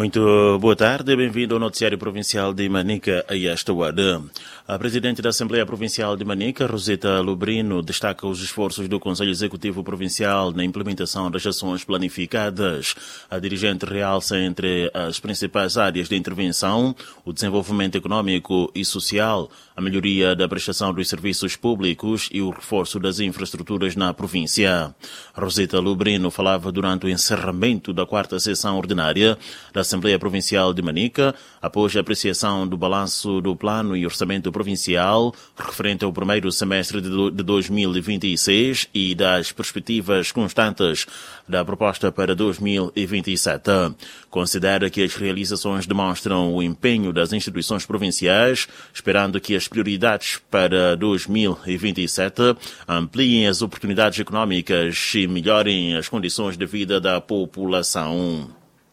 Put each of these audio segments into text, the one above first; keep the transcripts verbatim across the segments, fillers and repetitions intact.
Muito boa tarde, bem-vindo ao Noticiário Provincial de Manica a esta hora. A Presidente da Assembleia Provincial de Manica, Roseta Lubrino, destaca os esforços do Conselho Executivo Provincial na implementação das ações planificadas. A dirigente realça entre as principais áreas de intervenção o desenvolvimento econômico e social, a melhoria da prestação dos serviços públicos e o reforço das infraestruturas na província. Roseta Lubrino falava durante o encerramento da quarta sessão ordinária da Assembleia Provincial de Manica, após a apreciação do balanço do Plano e Orçamento Provincial referente ao primeiro semestre de dois mil e vinte e seis e das perspectivas constantes da proposta para dois mil e vinte e sete. Considera que as realizações demonstram o empenho das instituições provinciais, esperando que as prioridades para dois mil e vinte e sete ampliem as oportunidades econômicas e melhorem as condições de vida da população.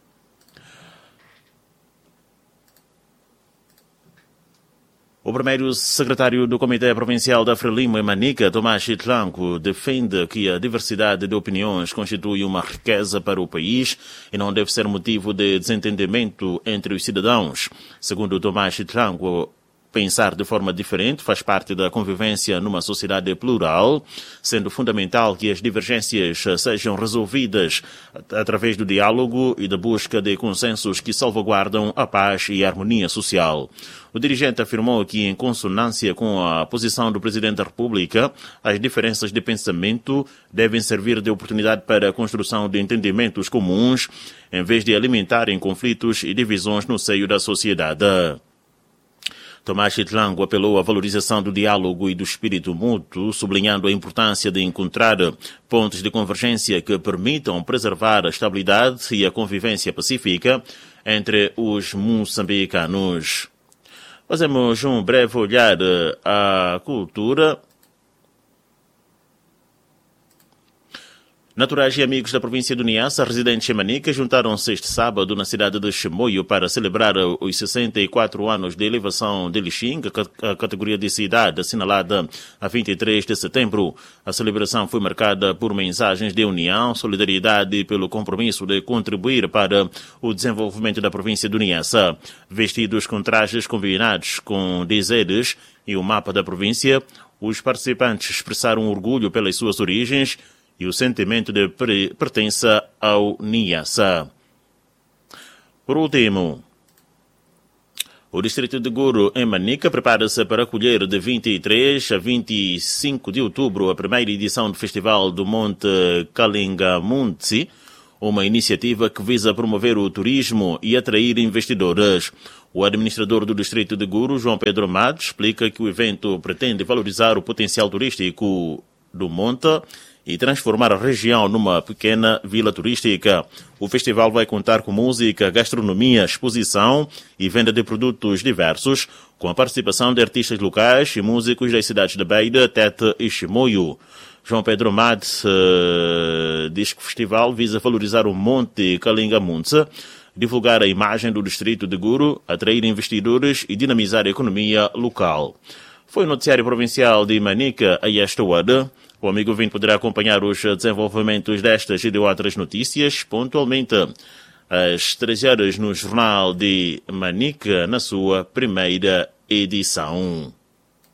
O primeiro secretário do Comitê Provincial da Frelimo em Manica, Tomás Chitlanco, defende que a diversidade de opiniões constitui uma riqueza para o país e não deve ser motivo de desentendimento entre os cidadãos. Segundo Tomás Chitlanco, pensar de forma diferente faz parte da convivência numa sociedade plural, sendo fundamental que as divergências sejam resolvidas através do diálogo e da busca de consensos que salvaguardam a paz e a harmonia social. O dirigente afirmou que, em consonância com a posição do Presidente da República, as diferenças de pensamento devem servir de oportunidade para a construção de entendimentos comuns, em vez de alimentarem conflitos e divisões no seio da sociedade. Tomás Chitlanco apelou à valorização do diálogo e do espírito mútuo, sublinhando a importância de encontrar pontos de convergência que permitam preservar a estabilidade e a convivência pacífica entre os moçambicanos. Fazemos um breve olhar à cultura. Naturais e amigos da província do Niassa, residentes em Manica, juntaram-se este sábado na cidade de Chimoio para celebrar os sessenta e quatro anos de elevação de Lixing, a categoria de cidade assinalada a vinte e três de setembro. A celebração foi marcada por mensagens de união, solidariedade e pelo compromisso de contribuir para o desenvolvimento da província do Niassa. Vestidos com trajes combinados com dizeres e o mapa da província, os participantes expressaram orgulho pelas suas origens e o sentimento de pertença ao Niassa. Por último, o distrito de Guru, em Manica, prepara-se para acolher de vinte e três a vinte e cinco de outubro a primeira edição do Festival do Monte Kalingamuntsi, uma iniciativa que visa promover o turismo e atrair investidores. O administrador do distrito de Guru, João Pedro Matos, explica que o evento pretende valorizar o potencial turístico do monte e transformar a região numa pequena vila turística. O festival vai contar com música, gastronomia, exposição e venda de produtos diversos, com a participação de artistas locais e músicos das cidades de Beira, Tete e Chimoio. João Pedro Mads uh, diz que o festival visa valorizar o Monte Kalingamuntse, divulgar a imagem do distrito de Guru, atrair investidores e dinamizar a economia local. Foi o Noticiário Provincial de Manica a esta hora. O amigo ouvinte poderá acompanhar os desenvolvimentos destas e de outras notícias pontualmente às três horas no Jornal de Manica, na sua primeira edição.